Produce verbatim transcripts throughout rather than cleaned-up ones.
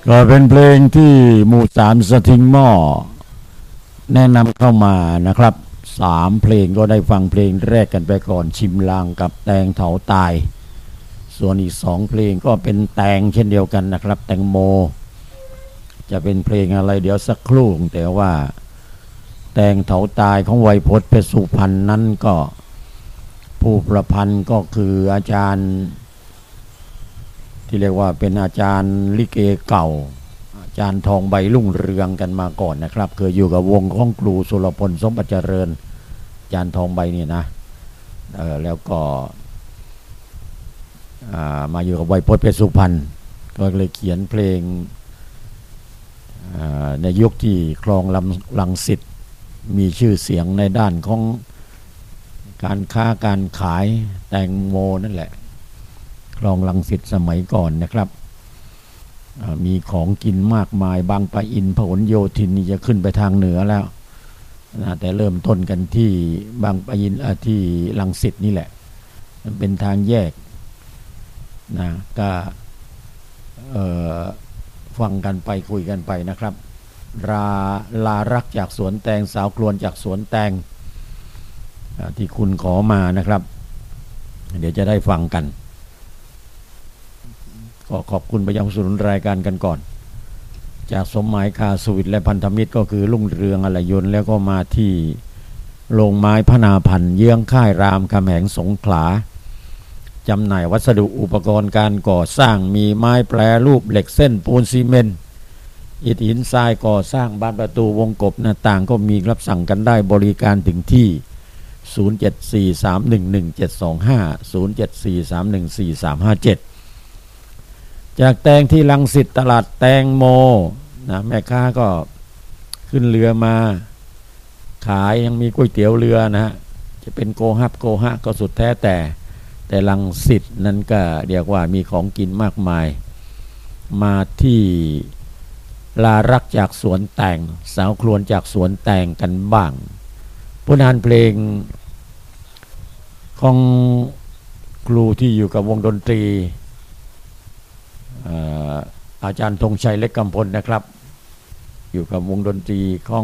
ก็เป็นเพลงที่หมู่สามสทิงหม้อแนะนำเข้ามานะครับสามเพลงก็ได้ฟังเพลงแรกกันไปก่อนชิมลางกับแตงเถาตายส่วนอีกสองเพลงก็เป็นแตงเช่นเดียวกันนะครับแตงโมจะเป็นเพลงอะไรเดี๋ยวสักครู่แต่ว่าแตงเถาตายของไวยพจน์เพชรสุพรรณนั้นก็ผู้ประพันธ์ก็คืออาจารย์ที่เรียกว่าเป็นอาจารย์ลิเกเก่าอาจารย์ทองใบรุ่งเรืองกันมาก่อนนะครับเคยอยู่กับวงของครูสุรพลสมบัติเจริญอาจารย์ทองใบนี่นะเออแล้วก็มาอยู่กับไวยพจน์เพชรสุพรรณก็เลยเขียนเพลงในยุคที่คลองลำลังสิตมีชื่อเสียงในด้านของการค้าการขายแตงโมนั่นแหละคลองลังสิตสมัยก่อนนะครับมีของกินมากมายบางปะอินพหลโยธินนี่จะขึ้นไปทางเหนือแล้วนะแต่เริ่มต้นกันที่บางปะอินที่ลังสิตนี่แหละมันเป็นทางแยกนะก็ฟังกันไปคุยกันไปนะครับราลารักจากสวนแตงสาวกลวนจากสวนแตงที่คุณขอมานะครับเดี๋ยวจะได้ฟังกันก็ขอบคุณไปยังผู้สนับสนุนรายการกันก่อนจากสมหมายคาสุวิทย์และพันธมิตรก็คือรุ่งเรืองอลยนต์แล้วก็มาที่โรงไม้พนาพันธ์เยื้องค่ายรามคำแหงสงขลาจำหน่ายวัสดุอุปกรณ์การก่อสร้างมีไม้แปรรูปเหล็กเส้นปูนซีเมนต์อิฐหินทรายก่อสร้างบานประตูวงกบหน้าต่างก็มีรับสั่งกันได้บริการถึงที่ศูนย์ เจ็ด สี่ สาม หนึ่ง หนึ่ง เจ็ด สอง ห้า ศูนย์ เจ็ด สี่ สาม หนึ่ง สี่ สาม ห้า เจ็ดจากแตงที่ลังสิตตลาดแตงโมนะแม่ค้าก็ขึ้นเรือมาขายยังมีก๋วยเตี๋ยวเรือนะฮะจะเป็นโกฮับโกฮะก็สุดแท้แต่แต่ลังสิตนั้นก็เรียกว่ามีของกินมากมายมาที่ลารักจากสวนแตงสาวครวนจากสวนแตงกันบ้างผู้นานเพลงของครูที่อยู่กับวงดนตรีอาจารย์ธงชัยเล็กกำพลนะครับอยู่กับวงดนตรีของ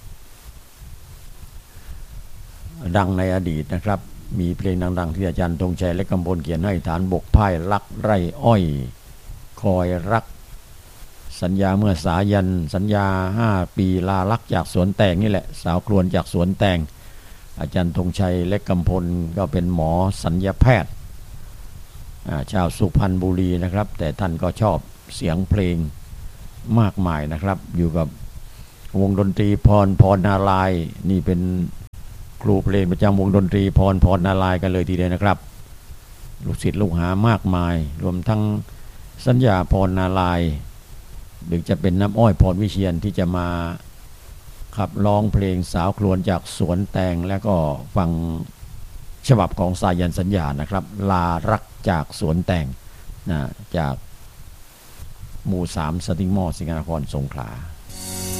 ดังในอดีตนะครับมีเพลงดังๆที่อาจารย์ธงชัยเล็กกำพลเขียนให้ฐานบกพ่ายรักไร่อ้อยคอยรักสัญญาเมื่อสายันสัญญาห้าปีลาลักจากสวนแตงนี่แหละสาวครวนจากสวนแตงอาจารย์ธงชัยเล็กกำพลก็เป็นหมอสัญญาแพทย์ชาวสุพรรณบุรีนะครับแต่ท่านก็ชอบเสียงเพลงมากมายนะครับอยู่กับวงดนตรีพรพรนารายณ์นี่เป็นครูเพลงประจำวงดนตรีพรพรนารายณ์กันเลยทีเดียวนะครับลูกศิษย์ลูกหามากมายรวมทั้งสัญญาพรนารายณ์หรือจะเป็นน้ำอ้อยพรวิเชียรที่จะมาขับร้องเพลงสาวครวนจากสวนแตงแล้วก็ฟังฉบับของสายันสัญญานะครับลารักจากสวนแตงนะจากหมู่สามสติงหม้อสิงห์นครสงขลา